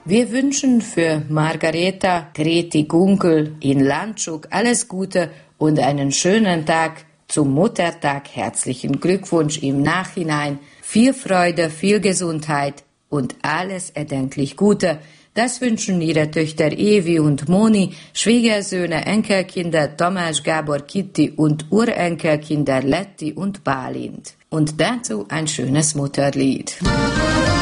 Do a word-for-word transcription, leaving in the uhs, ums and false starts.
Wir wünschen für Margareta, Greti Gunkel in Landschuk alles Gute und einen schönen Tag zum Muttertag. Herzlichen Glückwunsch im Nachhinein. Viel Freude, viel Gesundheit und alles erdenklich Gute. Das wünschen ihre Töchter Evi und Moni, Schwiegersöhne, Enkelkinder Tamás, Gábor, Kitty und Urenkelkinder Letti und Bálint. Und dazu ein schönes Mutterlied.